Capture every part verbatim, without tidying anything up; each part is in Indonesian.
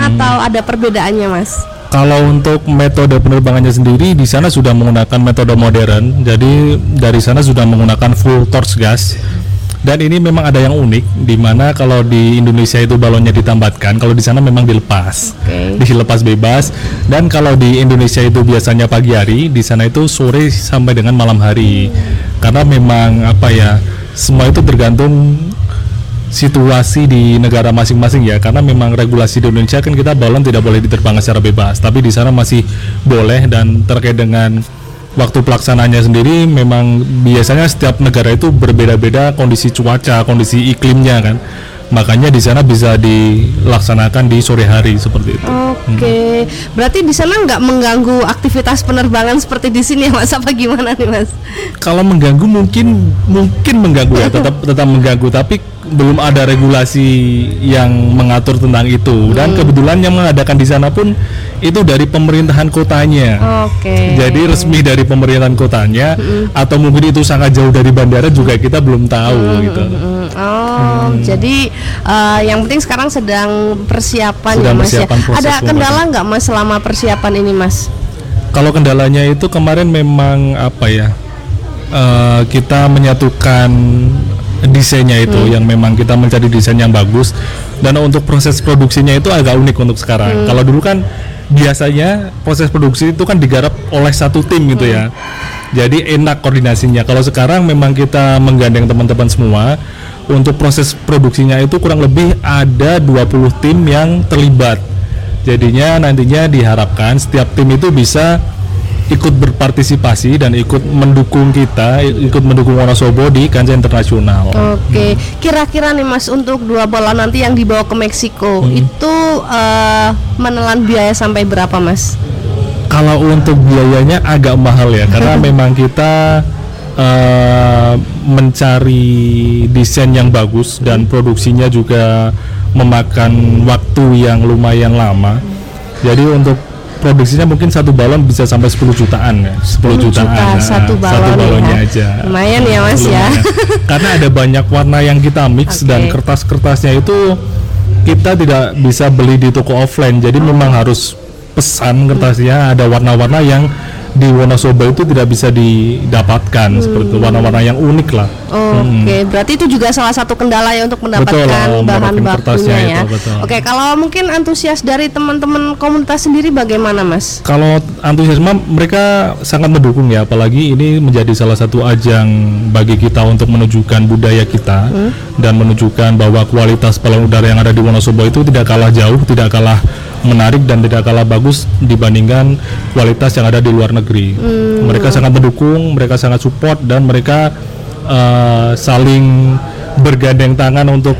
atau ada perbedaannya, Mas? Kalau untuk metode penerbangannya sendiri di sana sudah menggunakan metode modern. Jadi dari sana sudah menggunakan full torch gas. Dan ini memang ada yang unik, di mana kalau di Indonesia itu balonnya ditambatkan, kalau di sana memang dilepas, okay. dilepas bebas. Dan kalau di Indonesia itu biasanya pagi hari, di sana itu sore sampai dengan malam hari. Karena memang apa ya, semua itu tergantung situasi di negara masing-masing ya. Karena memang regulasi di Indonesia kan kita balon tidak boleh diterbangkan secara bebas, tapi di sana masih boleh. Dan terkait dengan waktu pelaksanaannya sendiri memang biasanya setiap negara itu berbeda-beda kondisi cuaca, kondisi iklimnya kan. Makanya di sana bisa dilaksanakan di sore hari seperti itu. Oke, okay. hmm. Berarti di sana nggak mengganggu aktivitas penerbangan seperti di sini ya, Mas? Apa gimana nih, Mas? Kalau mengganggu mungkin mungkin mengganggu ya, tetap tetap mengganggu, tapi belum ada regulasi yang mengatur tentang itu. Dan hmm. kebetulan yang mengadakan di sana pun itu dari pemerintahan kotanya. Oke. Okay. Jadi resmi dari pemerintahan kotanya, hmm. atau mungkin itu sangat jauh dari bandara juga kita belum tahu hmm. gitu. Hmm. Oh, hmm. jadi uh, yang penting sekarang sedang persiapan sedang ya, Mas persiapan ya. Ada kendala nggak, Mas, selama persiapan ini, Mas? Kalau kendalanya itu kemarin memang apa ya? Uh, kita menyatukan desainnya itu hmm. yang memang kita mencari desain yang bagus, dan untuk proses produksinya itu agak unik untuk sekarang. Hmm. Kalau dulu kan biasanya proses produksi itu kan digarap oleh satu tim gitu hmm. ya. Jadi enak koordinasinya. Kalau sekarang memang kita menggandeng teman-teman semua. Untuk proses produksinya itu kurang lebih ada dua puluh tim yang terlibat. Jadinya nantinya diharapkan setiap tim itu bisa ikut berpartisipasi dan ikut mendukung kita, ikut mendukung Wonosobo di kancah internasional. Oke, hmm. kira-kira nih, Mas, untuk dua balon nanti yang dibawa ke Meksiko hmm. itu uh, menelan biaya sampai berapa, Mas? Kalau untuk biayanya agak mahal ya, karena memang kita uh, mencari desain yang bagus dan produksinya juga memakan waktu yang lumayan lama. Jadi untuk produksinya mungkin satu balon bisa sampai sepuluh jutaan ya, sepuluh jutaan juta, nah, satu, balon satu balonnya ya. aja. Lumayan ya, Mas. Lumayan. Ya. Karena ada banyak warna yang kita mix, okay. dan kertas-kertasnya itu kita tidak bisa beli di toko offline. Jadi oh. memang harus pesan kertasnya, ada warna-warna yang di Wonosobo itu tidak bisa didapatkan, hmm. seperti itu, warna-warna yang unik lah. Oh, hmm. Oke, okay. Berarti itu juga salah satu kendala ya untuk mendapatkan betul, bahan bakunya ya. Oke, okay, kalau mungkin antusias dari teman-teman komunitas sendiri bagaimana, Mas? Kalau antusiasme mereka sangat mendukung ya, apalagi ini menjadi salah satu ajang bagi kita untuk menunjukkan budaya kita hmm. dan menunjukkan bahwa kualitas balon udara yang ada di Wonosobo itu tidak kalah jauh, tidak kalah menarik dan tidak kalah bagus dibandingkan kualitas yang ada di luar negeri. Hmm. Mereka sangat mendukung, mereka sangat support, dan mereka uh, saling bergandeng tangan untuk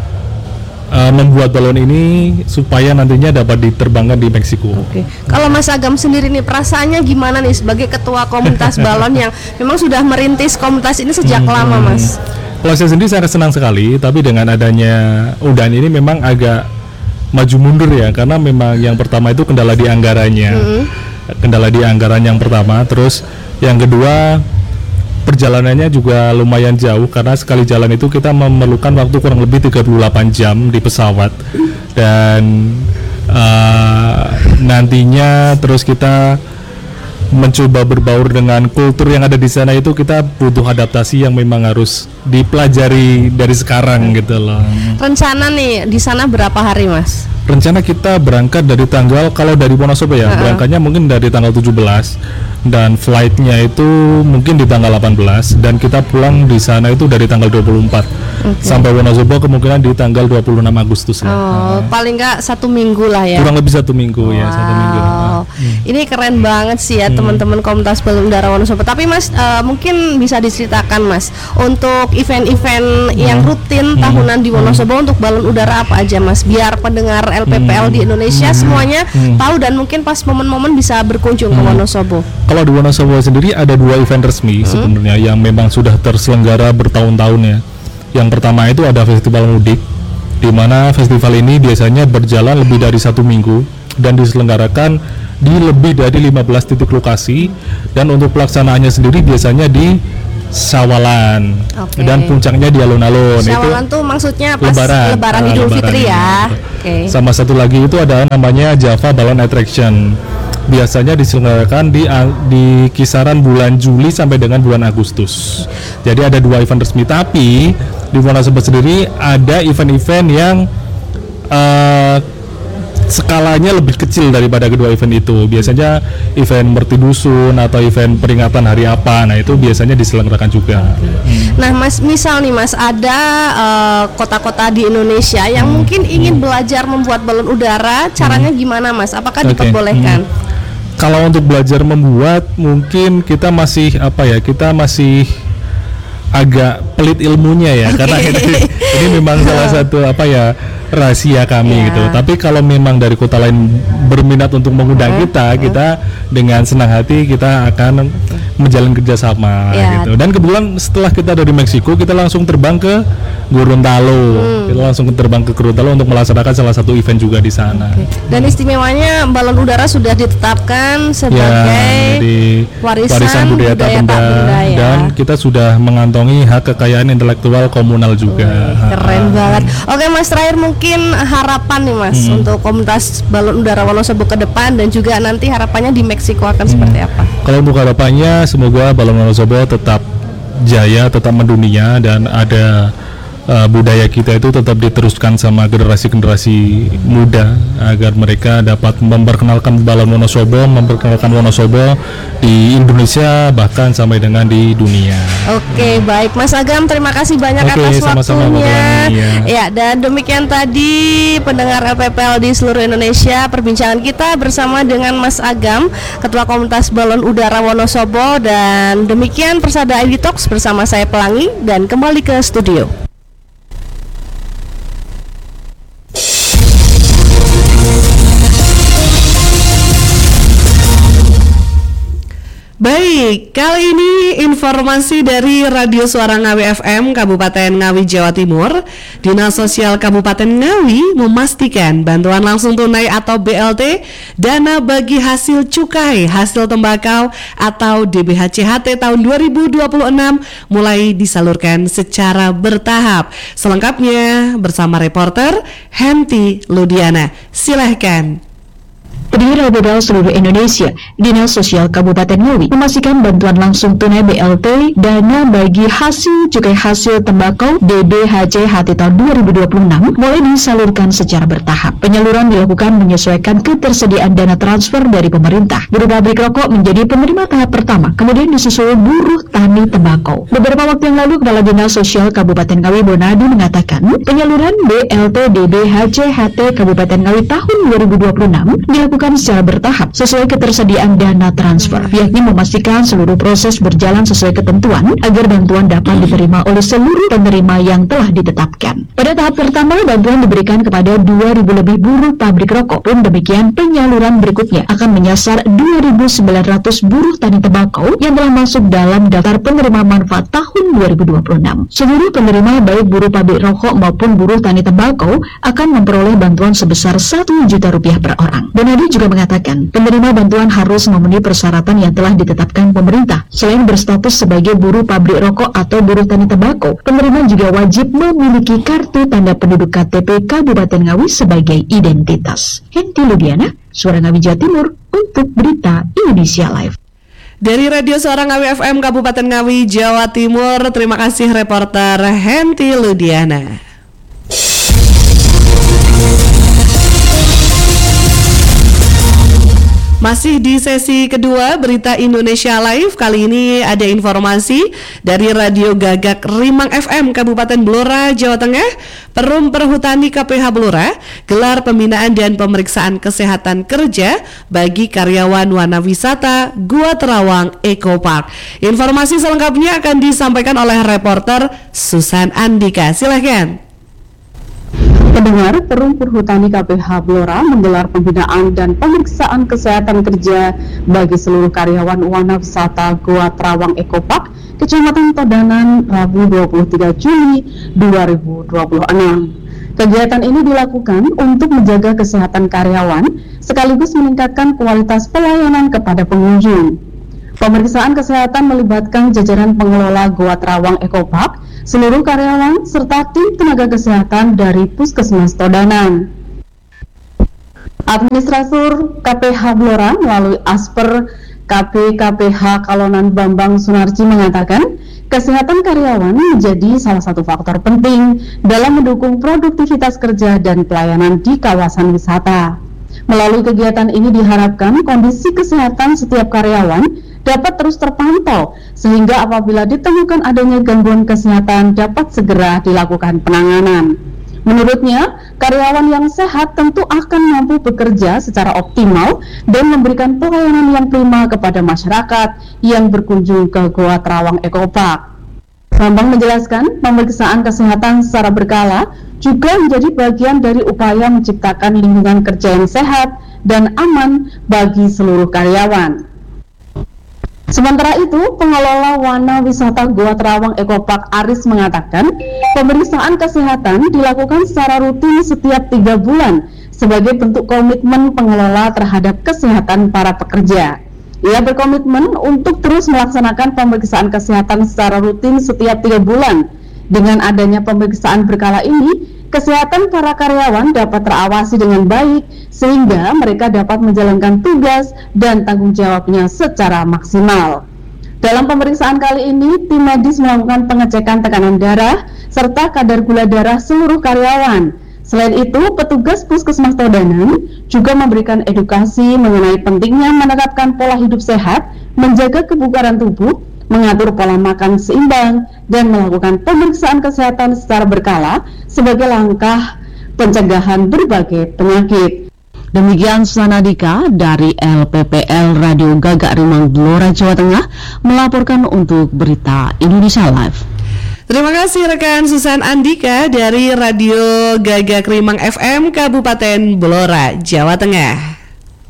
uh, membuat balon ini supaya nantinya dapat diterbangkan di Meksiko. Oke. Kalau Mas Agam sendiri nih, perasaannya gimana nih sebagai ketua komunitas balon yang memang sudah merintis komunitas ini sejak hmm. lama, Mas? Kalau saya sendiri sangat senang sekali, tapi dengan adanya undangan ini memang agak maju mundur ya, karena memang yang pertama itu kendala di anggarannya, mm-hmm. kendala di anggaran yang pertama, terus yang kedua perjalanannya juga lumayan jauh, karena sekali jalan itu kita memerlukan waktu kurang lebih tiga puluh delapan jam di pesawat, dan uh, nantinya terus kita mencoba berbaur dengan kultur yang ada di sana, itu kita butuh adaptasi yang memang harus dipelajari dari sekarang gitu loh. Rencana nih di sana berapa hari, Mas? Rencana kita berangkat dari tanggal, kalau dari Wonosobo ya, uh-uh. berangkatnya mungkin dari tanggal tujuh belas, dan flightnya itu mungkin di tanggal delapan belas, dan kita pulang di sana itu dari tanggal dua puluh empat. Okay. Sampai Wonosobo kemungkinan di tanggal dua puluh enam Agustus. Oh, nah. paling nggak satu minggu lah ya. Kurang lebih satu minggu wow. ya, satu minggu. Nah. Hmm. Ini keren banget sih ya, hmm. teman-teman komunitas balon udara Wonosobo. Tapi Mas, uh, mungkin bisa diceritakan, Mas, untuk event-event hmm. yang rutin hmm. tahunan di Wonosobo hmm. untuk balon udara apa aja, Mas? Biar pendengar L P P L hmm. di Indonesia hmm. semuanya hmm. tahu, dan mungkin pas momen-momen bisa berkunjung hmm. ke Wonosobo. Kalau di Wonosobo sendiri ada dua event resmi hmm. sebenarnya yang memang sudah terselenggara bertahun-tahun ya. Yang pertama itu ada Festival Mudik, di mana festival ini biasanya berjalan lebih dari satu minggu dan diselenggarakan di lebih dari lima belas titik lokasi, dan untuk pelaksanaannya sendiri biasanya di Syawalan. Oke. Dan puncaknya di alun-alun. Syawalan Itu tuh maksudnya pas Lebaran, Lebaran Ah, Idul Lebaran, Fitri iya. ya. Oke. Sama satu lagi itu ada namanya Java Balloon Attraction. Biasanya diselenggarakan di di kisaran bulan Juli sampai dengan bulan Agustus. Jadi ada dua event resmi, tapi di Wonosobo sendiri ada event-event yang eh, skalanya lebih kecil daripada kedua event itu. Biasanya event mertidusun atau event peringatan hari apa, nah itu biasanya diselenggarakan juga. Nah, Mas, misal nih Mas, ada eh, kota-kota di Indonesia yang Hmm. mungkin ingin belajar membuat balon udara, caranya gimana Mas? Apakah Oke. diperbolehkan? Hmm. Kalau untuk belajar membuat, mungkin kita masih apa ya? Kita masih agak pelit ilmunya ya, karena ini, ini memang salah satu apa ya, rahasia kami Ya. gitu. Tapi kalau memang dari kota lain berminat untuk mengundang Hmm. kita, kita dengan senang hati kita akan menjalin kerjasama Ya. gitu. Dan kebetulan setelah kita dari Meksiko, kita langsung terbang ke Gorontalo. Hmm. Kita langsung terbang ke Gorontalo untuk melaksanakan salah satu event juga di sana. Dan istimewanya balon udara sudah ditetapkan Ya, sebagai jadi warisan, budaya, tak benda, ya. dan kita sudah mengantongi hak kekayaan intelektual komunal juga. Keren Ah. banget. Oke Mas, terakhir mungkin harapan nih Mas Hmm. untuk komunitas balon udara Wonosobo ke depan, dan juga nanti harapannya di Meksiko akan Hmm. seperti apa? Kalau untuk harapannya, semoga Balon Wonosobo tetap jaya, tetap mendunia, dan ada uh, budaya kita itu tetap diteruskan sama generasi-generasi muda agar mereka dapat memperkenalkan Balon Wonosobo, memperkenalkan Wonosobo di Indonesia bahkan sampai dengan di dunia. Oke, baik Mas Agam, terima kasih banyak Oke, atas sama-sama, waktunya. Mbak Rani, Ya, dan demikian tadi pendengar L P P L di seluruh Indonesia, perbincangan kita bersama dengan Mas Agam, Ketua Komunitas Balon Udara Wonosobo, dan demikian Persada I D Talks bersama saya Pelangi, dan kembali ke studio. Baik, kali ini informasi dari Radio Suara Ngawi F M Kabupaten Ngawi, Jawa Timur. Dinas Sosial Kabupaten Ngawi memastikan bantuan langsung tunai atau B L T, dana bagi hasil cukai hasil tembakau atau D B H C H T tahun dua ribu dua puluh enam mulai disalurkan secara bertahap. Selengkapnya bersama reporter Henti Ludiana. Silahkan. Pendengar L P P L seluruh Indonesia, Dinas Sosial Kabupaten Ngawi memastikan bantuan langsung tunai B L T, dana bagi hasil cukai hasil tembakau D B H C H T tahun dua ribu dua puluh enam mulai disalurkan secara bertahap. Penyaluran dilakukan menyesuaikan ketersediaan dana transfer dari pemerintah. Buruh pabrik rokok menjadi penerima tahap pertama, kemudian disusul buruh tani tembakau. Beberapa waktu yang lalu, Kepala Dinas Sosial Kabupaten Ngawi Bonadi mengatakan penyaluran B L T D B H C H T Kabupaten Ngawi tahun dua ribu dua puluh enam dilakukan secara bertahap sesuai ketersediaan dana transfer, yakni memastikan seluruh proses berjalan sesuai ketentuan agar bantuan dapat diterima oleh seluruh penerima yang telah ditetapkan. Pada tahap pertama, bantuan diberikan kepada dua ribu lebih buruh pabrik rokok. Pun demikian, penyaluran berikutnya akan menyasar dua ribu sembilan ratus buruh tani tembakau yang telah masuk dalam daftar penerima manfaat tahun dua ribu dua puluh enam. Seluruh penerima baik buruh pabrik rokok maupun buruh tani tembakau akan memperoleh bantuan sebesar satu juta rupiah per orang. Bonadi juga mengatakan penerima bantuan harus memenuhi persyaratan yang telah ditetapkan pemerintah. Selain berstatus sebagai buruh pabrik rokok atau buruh tani tembakau, penerima juga wajib memiliki kartu tanda penduduk K T P Kabupaten Ngawi sebagai identitas. Henti Ludiana, Suara Ngawi Jawa Timur, untuk Berita Indonesia Live. Dari Radio Suara Ngawi F M Kabupaten Ngawi, Jawa Timur, terima kasih reporter Henti Ludiana. Masih di sesi kedua Berita Indonesia Live, kali ini ada informasi dari Radio Gagak Rimang F M Kabupaten Blora, Jawa Tengah. Perum Perhutani K P H Blora gelar pembinaan dan pemeriksaan kesehatan kerja bagi karyawan Wana Wisata Gua Terawang Eco Park. Informasi selengkapnya akan disampaikan oleh reporter Susan Andika. Silahkan. Pendengar, Perum Perhutani K P H Blora menggelar pembinaan dan pemeriksaan kesehatan kerja bagi seluruh karyawan Wana Wisata Gua Terawang Eco Park, Kecamatan Todanan, Rabu dua puluh tiga Juli dua ribu dua puluh enam. Kegiatan ini dilakukan untuk menjaga kesehatan karyawan sekaligus meningkatkan kualitas pelayanan kepada pengunjung. Pemeriksaan kesehatan melibatkan jajaran pengelola Goa Trawang Ekopark, seluruh karyawan, serta tim tenaga kesehatan dari Puskesmas Todanan. Administrator K P H Blora melalui Asper K P K P H Kalonan Bambang Sunarji mengatakan, kesehatan karyawan menjadi salah satu faktor penting dalam mendukung produktivitas kerja dan pelayanan di kawasan wisata. Melalui kegiatan ini diharapkan kondisi kesehatan setiap karyawan dapat terus terpantau sehingga apabila ditemukan adanya gangguan kesehatan dapat segera dilakukan penanganan. Menurutnya, karyawan yang sehat tentu akan mampu bekerja secara optimal dan memberikan pelayanan yang prima kepada masyarakat yang berkunjung ke Goa Trawang Ekopark. Bambang menjelaskan, pemeriksaan kesehatan secara berkala juga menjadi bagian dari upaya menciptakan lingkungan kerja yang sehat dan aman bagi seluruh karyawan. Sementara itu, pengelola Wana Wisata Goa Trawang Ekopark Aris mengatakan, pemeriksaan kesehatan dilakukan secara rutin setiap tiga bulan sebagai bentuk komitmen pengelola terhadap kesehatan para pekerja. Ia berkomitmen untuk terus melaksanakan pemeriksaan kesehatan secara rutin setiap tiga bulan. Dengan adanya pemeriksaan berkala ini, kesehatan para karyawan dapat terawasi dengan baik sehingga mereka dapat menjalankan tugas dan tanggung jawabnya secara maksimal. Dalam pemeriksaan kali ini, tim medis melakukan pengecekan tekanan darah serta kadar gula darah seluruh karyawan. Selain itu, petugas Puskesmas Todanan juga memberikan edukasi mengenai pentingnya menerapkan pola hidup sehat, menjaga kebugaran tubuh, mengatur pola makan seimbang, dan melakukan pemeriksaan kesehatan secara berkala sebagai langkah pencegahan berbagai penyakit. Demikian Susana Dika dari L P P L Radio Gagak Rimang Blora Jawa Tengah melaporkan untuk Berita Indonesia Live. Terima kasih rekan Susan Andika dari Radio Gagak Rimang F M Kabupaten Blora, Jawa Tengah.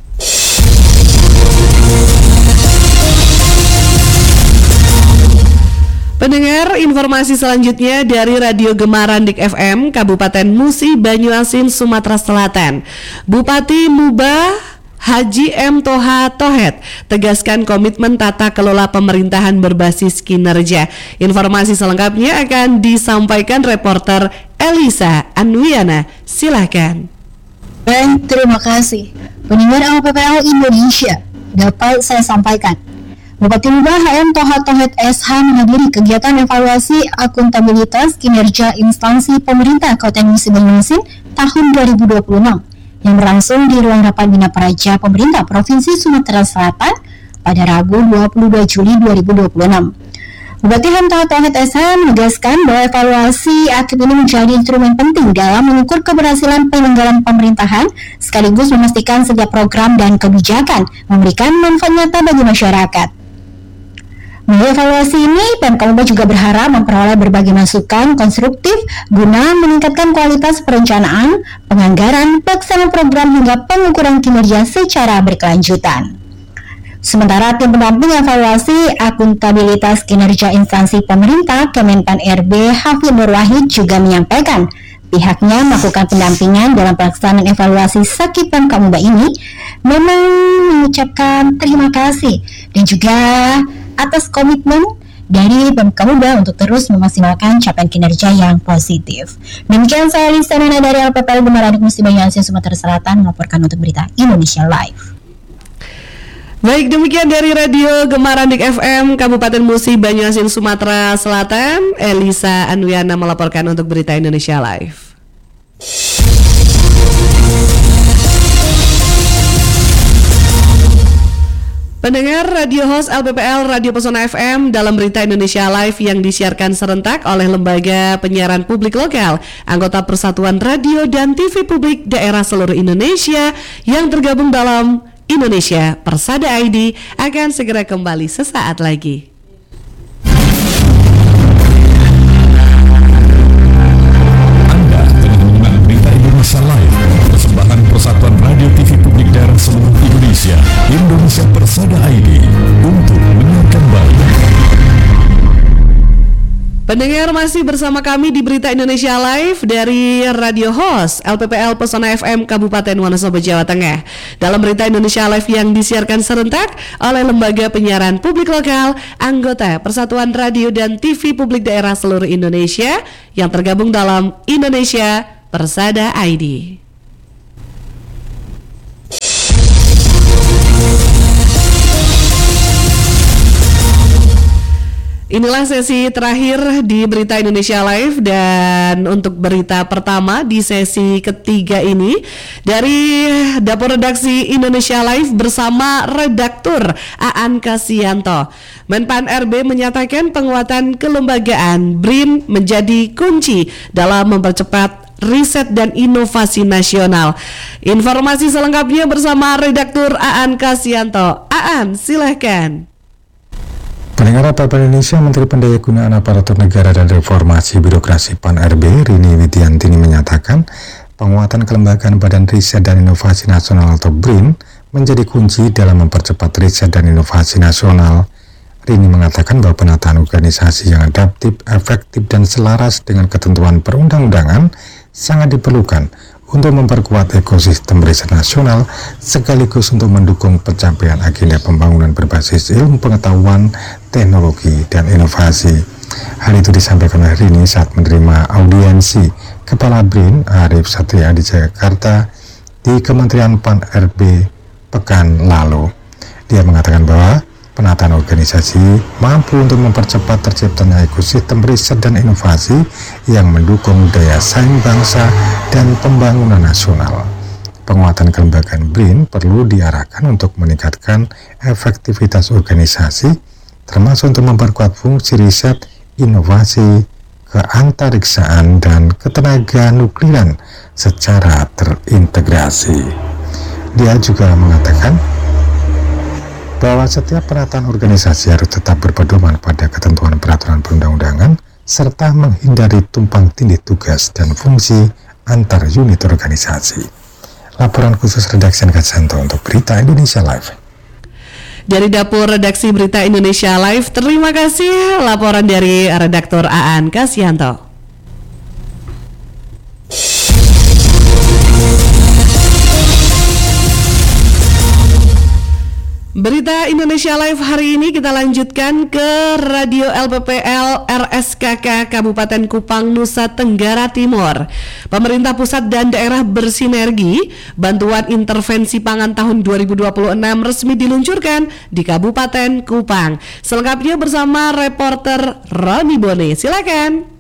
Pendengar, informasi selanjutnya dari Radio Gemarandik F M Kabupaten Musi Banyuasin Sumatera Selatan. Bupati Mubah Haji M. Toha Tohet tegaskan komitmen tata kelola pemerintahan berbasis kinerja. Informasi selengkapnya akan disampaikan reporter Elisa Anwiana. Silakan. Baik, terima kasih. Pendengar L P P L Indonesia, dapat saya sampaikan. Bupati Mubah H M Toha Tohet S H menghadiri kegiatan evaluasi akuntabilitas kinerja instansi pemerintah Kabupaten Musi Banyuasin tahun dua ribu dua puluh enam yang berlangsung di ruang rapat Bina Praja Pemerintah Provinsi Sumatera Selatan pada Rabu dua puluh dua Juli dua ribu dua puluh enam. Bupati H M Toha Tohet S H menegaskan bahwa evaluasi akhir ini menjadi instrumen penting dalam mengukur keberhasilan penyelenggaraan pemerintahan sekaligus memastikan setiap program dan kebijakan memberikan manfaat nyata bagi masyarakat. Melalui evaluasi ini, Pemkab Mubah juga berharap memperoleh berbagai masukan konstruktif guna meningkatkan kualitas perencanaan, penganggaran, pelaksanaan program hingga pengukuran kinerja secara berkelanjutan. Sementara tim pendamping evaluasi akuntabilitas kinerja instansi pemerintah Kemenpan R B Hafid Nur Wahid juga menyampaikan pihaknya melakukan pendampingan dalam pelaksanaan evaluasi sakit Pemkab Mubah ini, memang mengucapkan terima kasih dan juga atas komitmen dari Pemkab Mubah untuk terus memaksimalkan capaian kinerja yang positif. Demikian saya Lisa Nana dari L P P L Gemarandik Musi Banyuasin Sumatera Selatan melaporkan untuk Berita Indonesia Live. Baik, demikian dari Radio Gemarandik F M Kabupaten Musi Banyuasin Sumatera Selatan, Elisa Anwiana melaporkan untuk Berita Indonesia Live. Pendengar, radio host L P P L Radio Pesona F M dalam Berita Indonesia Live yang disiarkan serentak oleh Lembaga Penyiaran Publik Lokal, anggota Persatuan Radio dan T V Publik Daerah seluruh Indonesia yang tergabung dalam Indonesia Persada I D akan segera kembali sesaat lagi. Anda telah menyimak Berita Indonesia Live, persembahan Persatuan Radio T V Publik Daerah seluruh Indonesia, Indonesia Persada I D, untuk menyiarkan balik. Pendengar masih bersama kami di Berita Indonesia Live dari Radio Host L P P L Pesona F M Kabupaten Wonosobo, Jawa Tengah. Dalam Berita Indonesia Live yang disiarkan serentak oleh Lembaga Penyiaran Publik Lokal, anggota Persatuan Radio dan T V Publik Daerah seluruh Indonesia yang tergabung dalam Indonesia Persada I D. Inilah sesi terakhir di Berita Indonesia Live, dan untuk berita pertama di sesi ketiga ini dari Dapur Redaksi Indonesia Live bersama Redaktur Aan Kasianto. Menpan R B menyatakan penguatan kelembagaan B R I N menjadi kunci dalam mempercepat riset dan inovasi nasional. Informasi selengkapnya bersama Redaktur Aan Kasianto. Aan, silahkan. Pendengar P P L Indonesia, Menteri Pendayagunaan Aparatur Negara dan Reformasi Birokrasi P A N R B, Rini Widiantini menyatakan penguatan kelembagaan Badan Riset dan Inovasi Nasional atau B R I N menjadi kunci dalam mempercepat riset dan inovasi nasional. Rini mengatakan bahwa penataan organisasi yang adaptif, efektif, dan selaras dengan ketentuan perundang-undangan sangat diperlukan untuk memperkuat ekosistem riset nasional sekaligus untuk mendukung pencapaian agenda pembangunan berbasis ilmu pengetahuan, teknologi, dan inovasi. Hal itu disampaikan oleh Rini saat menerima audiensi Kepala B R I N Arief Satria di Jakarta di Kementerian P A N R B pekan lalu. Dia mengatakan bahwa penataan organisasi mampu untuk mempercepat terciptanya ekosistem riset dan inovasi yang mendukung daya saing bangsa dan pembangunan nasional. Penguatan kelembagaan B R I N perlu diarahkan untuk meningkatkan efektivitas organisasi, termasuk untuk memperkuat fungsi riset, inovasi, keantariksaan, dan ketenaga nukliran secara terintegrasi. Dia juga mengatakan bahwa setiap penataan organisasi harus tetap berpedoman pada ketentuan peraturan perundang-undangan serta menghindari tumpang tindih tugas dan fungsi antar unit organisasi. Laporan khusus redaksi Aan Kasianto untuk Berita Indonesia Live. Dari Dapur Redaksi Berita Indonesia Live, terima kasih laporan dari Redaktur Aan Kasianto. Berita Indonesia Live hari ini kita lanjutkan ke Radio L P P L R S K K Kabupaten Kupang, Nusa Tenggara Timur. Pemerintah pusat dan daerah bersinergi, bantuan intervensi pangan tahun dua ribu dua puluh enam resmi diluncurkan di Kabupaten Kupang. Selengkapnya bersama reporter Roni Bone. Silakan.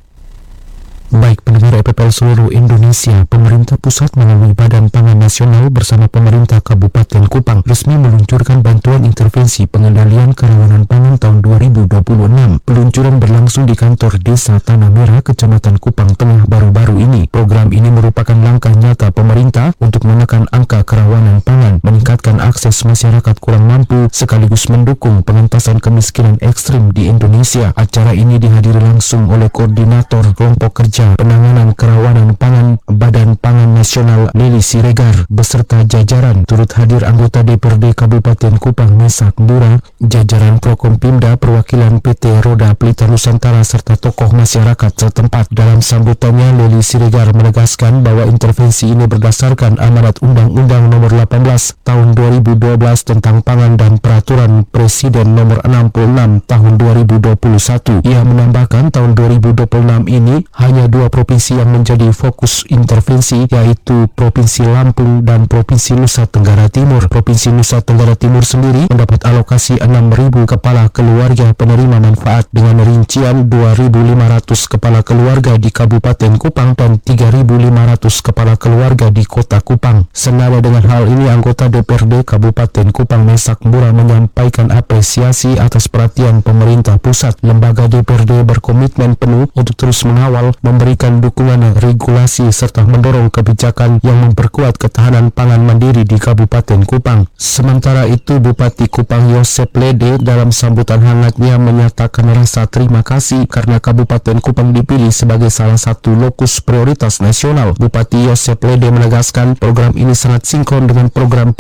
Baik pendengar E P P L seluruh Indonesia, pemerintah pusat melalui Badan Pangan Nasional bersama pemerintah Kabupaten Kupang resmi meluncurkan bantuan intervensi pengendalian kerawanan pangan tahun dua ribu dua puluh enam. Peluncuran berlangsung di kantor Desa Tanah Merah, Kecamatan Kupang Tengah baru-baru ini. Program ini merupakan langkah nyata pemerintah untuk menekan angka kerawanan pangan, meningkatkan akses masyarakat kurang mampu, sekaligus mendukung pengentasan kemiskinan ekstrim di Indonesia. Acara ini dihadiri langsung oleh Koordinator Kelompok Kerja Penanganan Kerawanan Pangan Badan Pangan Nasional Lili Siregar beserta jajaran. Turut hadir anggota D P R D Kabupaten Kupang Mesak Bura, jajaran Prokompimda, perwakilan P T Roda Pelita Nusantara serta tokoh masyarakat setempat. Dalam sambutannya, Lili Siregar menegaskan bahwa intervensi ini berdasarkan amanat Undang-Undang Nomor delapan belas Tahun dua ribu dua belas tentang pangan dan Peraturan Presiden Nomor enam puluh enam Tahun dua ribu dua puluh satu. Ia menambahkan tahun dua ribu dua puluh enam ini hanya dua provinsi yang menjadi fokus intervensi, yaitu Provinsi Lampung dan Provinsi Nusa Tenggara Timur. Provinsi Nusa Tenggara Timur sendiri mendapat alokasi enam ribu kepala keluarga penerima manfaat dengan rincian dua ribu lima ratus kepala keluarga di Kabupaten Kupang dan tiga ribu lima ratus kepala keluarga di Kota Kupang. Senada dengan hal ini, anggota D P R D Kabupaten Kupang Mesak Bura menyampaikan apresiasi atas perhatian pemerintah pusat. Lembaga D P R D berkomitmen penuh untuk terus mengawal, memberikan dukungan regulasi serta mendorong kebijakan yang memperkuat ketahanan pangan mandiri di Kabupaten Kupang. Sementara itu, Bupati Kupang Yosep Lede dalam sambutan hangatnya menyatakan rasa terima kasih karena Kabupaten Kupang dipilih sebagai salah satu lokus prioritas nasional. Bupati Yosep Lede menegaskan program ini sangat sinkron dengan program prioritas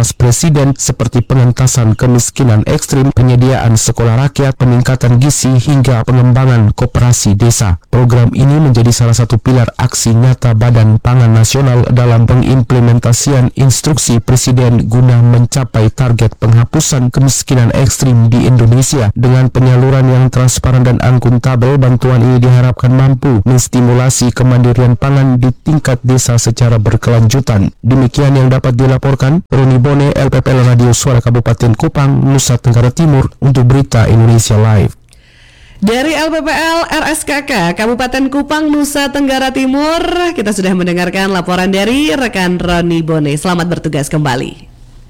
prioritas Presiden seperti pengentasan kemiskinan ekstrim, penyediaan sekolah rakyat, peningkatan gizi, hingga pengembangan koperasi desa. Program ini menjadi salah satu pilar aksi nyata Badan Pangan Nasional dalam pengimplementasian instruksi Presiden guna mencapai target penghapusan kemiskinan ekstrim di Indonesia. Dengan penyaluran yang transparan dan akuntabel, bantuan ini diharapkan mampu menstimulasi kemandirian pangan di tingkat desa secara berkelanjutan. Demikian yang dapat dilaporkan Roni Bone, L P P L Radio Suara Kabupaten Kupang, Nusa Tenggara Timur untuk Berita Indonesia Live. Dari L P P L R S K K Kabupaten Kupang, Nusa Tenggara Timur, kita sudah mendengarkan laporan dari rekan Roni Bone. Selamat bertugas kembali.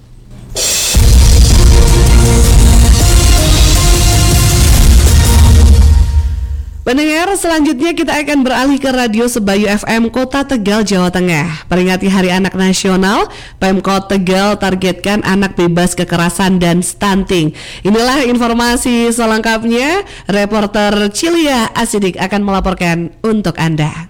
Pendengar, selanjutnya kita akan beralih ke Radio Sebayu F M Kota Tegal, Jawa Tengah. Peringati Hari Anak Nasional, Pemkot Tegal targetkan anak bebas kekerasan dan stunting. Inilah informasi selengkapnya. Reporter Cilia Asidik akan melaporkan untuk Anda.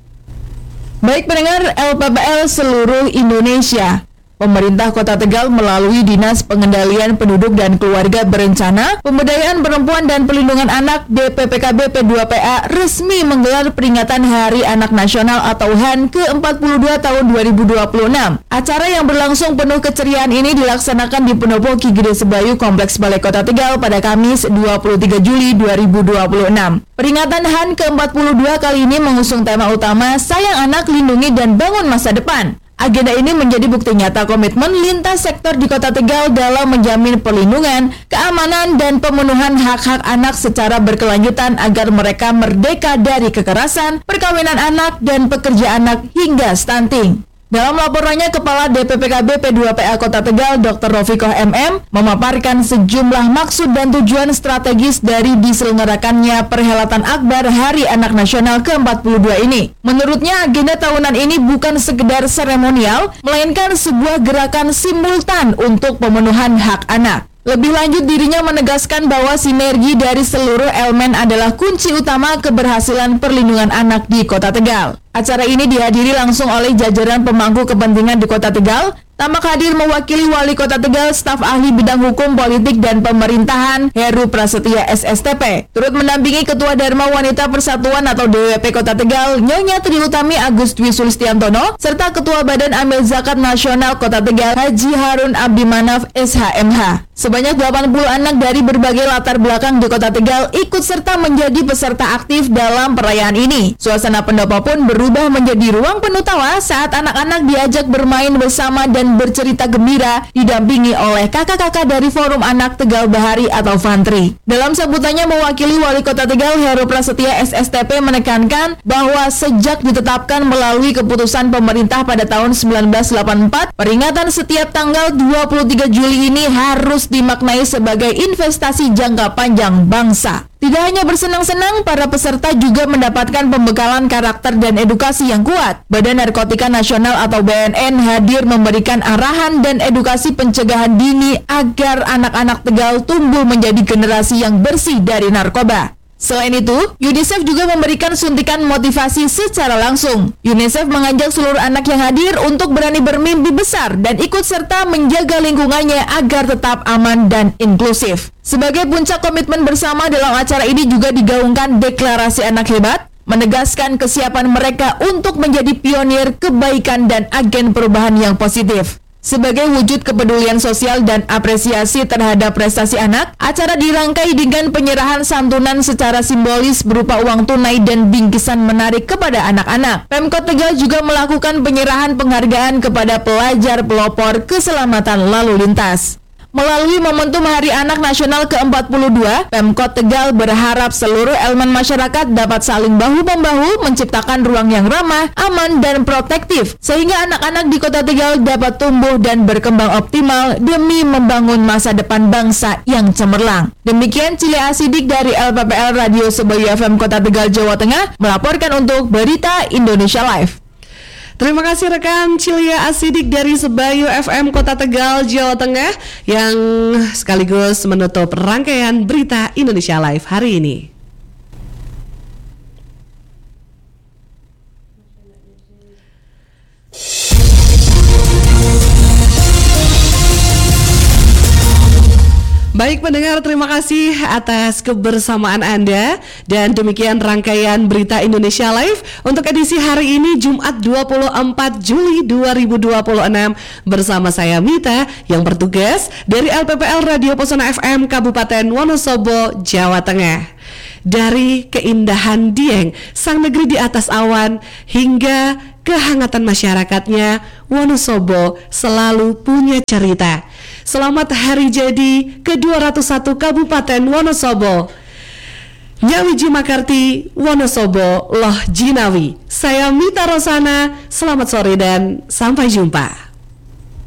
Baik pendengar L P P L seluruh Indonesia, pemerintah Kota Tegal melalui Dinas Pengendalian Penduduk dan Keluarga Berencana, Pemberdayaan Perempuan dan Perlindungan Anak D P P K B P dua P A resmi menggelar peringatan Hari Anak Nasional atau H A N ke empat puluh dua tahun dua ribu dua puluh enam. Acara yang berlangsung penuh keceriaan ini dilaksanakan di Pendopo Ki Gede Sebayu, Kompleks Balai Kota Tegal pada Kamis dua puluh tiga Juli dua ribu dua puluh enam. Peringatan H A N ke empat puluh dua kali ini mengusung tema utama Sayang Anak, Lindungi dan Bangun Masa Depan. Agenda ini menjadi bukti nyata komitmen lintas sektor di Kota Tegal dalam menjamin perlindungan, keamanan, dan pemenuhan hak-hak anak secara berkelanjutan agar mereka merdeka dari kekerasan, perkawinan anak, dan pekerja anak hingga stunting. Dalam laporannya, Kepala D P P K B P dua P A Kota Tegal, Doktor Rofikoh M M, memaparkan sejumlah maksud dan tujuan strategis dari diselenggarakannya perhelatan akbar Hari Anak Nasional ke empat puluh dua ini. Menurutnya, agenda tahunan ini bukan sekedar seremonial, melainkan sebuah gerakan simultan untuk pemenuhan hak anak. Lebih lanjut, dirinya menegaskan bahwa sinergi dari seluruh elemen adalah kunci utama keberhasilan perlindungan anak di Kota Tegal. Acara ini dihadiri langsung oleh jajaran pemangku kepentingan di Kota Tegal. Tamak hadir mewakili Wali Kota Tegal, staf ahli bidang hukum, politik, dan pemerintahan Heru Prasetya S S T P. Turut mendampingi Ketua Dharma Wanita Persatuan atau D W P Kota Tegal, Nyonya Tri Utami Agus Dwi Sulistiantono, serta Ketua Badan Amil Zakat Nasional Kota Tegal, Haji Harun Abdi Manaf S H M H. Sebanyak delapan puluh anak dari berbagai latar belakang di Kota Tegal ikut serta menjadi peserta aktif dalam perayaan ini. Suasana pendopo pun berubah menjadi ruang penuh tawa saat anak-anak diajak bermain bersama dan bercerita gembira didampingi oleh kakak-kakak dari Forum Anak Tegal Bahari atau Fantri. Dalam sambutannya mewakili Wali Kota Tegal, Heru Prasetya S S T P menekankan bahwa sejak ditetapkan melalui keputusan pemerintah pada tahun seribu sembilan ratus delapan puluh empat, peringatan setiap tanggal dua puluh tiga Juli ini harus dimaknai sebagai investasi jangka panjang bangsa. Tidak hanya bersenang-senang, para peserta juga mendapatkan pembekalan karakter dan edukasi yang kuat. Badan Narkotika Nasional atau B N N hadir memberikan arahan dan edukasi pencegahan dini agar anak-anak Tegal tumbuh menjadi generasi yang bersih dari narkoba. Selain itu, UNICEF juga memberikan suntikan motivasi secara langsung. UNICEF mengajak seluruh anak yang hadir untuk berani bermimpi besar dan ikut serta menjaga lingkungannya agar tetap aman dan inklusif. Sebagai puncak komitmen bersama dalam acara ini juga digaungkan Deklarasi Anak Hebat, menegaskan kesiapan mereka untuk menjadi pionir kebaikan dan agen perubahan yang positif. Sebagai wujud kepedulian sosial dan apresiasi terhadap prestasi anak, acara dirangkai dengan penyerahan santunan secara simbolis berupa uang tunai dan bingkisan menarik kepada anak-anak. Pemkot Tegal juga melakukan penyerahan penghargaan kepada pelajar pelopor keselamatan lalu lintas. Melalui momentum Hari Anak Nasional ke empat puluh dua, Pemkot Tegal berharap seluruh elemen masyarakat dapat saling bahu-membahu menciptakan ruang yang ramah, aman, dan protektif, sehingga anak-anak di Kota Tegal dapat tumbuh dan berkembang optimal demi membangun masa depan bangsa yang cemerlang. Demikian Cilia Asidik dari L P P L Radio Sebayu F M Kota Tegal, Jawa Tengah, melaporkan untuk Berita Indonesia Live. Terima kasih rekan Cilia Asidik dari Sebayu F M Kota Tegal, Jawa Tengah yang sekaligus menutup rangkaian Berita Indonesia Live hari ini. Baik pendengar, terima kasih atas kebersamaan Anda. Dan demikian rangkaian Berita Indonesia Live untuk edisi hari ini Jumat dua puluh empat Juli dua ribu dua puluh enam bersama saya Mita yang bertugas dari L P P L Radio Pesona F M Kabupaten Wonosobo, Jawa Tengah. Dari keindahan Dieng, sang negeri di atas awan, hingga kehangatan masyarakatnya, Wonosobo selalu punya cerita. Selamat hari jadi ke dua ratus satu Kabupaten Wonosobo. Nyawiji Makarti, Wonosobo, Loh Jinawi. Saya Mita Rosana, selamat sore dan sampai jumpa.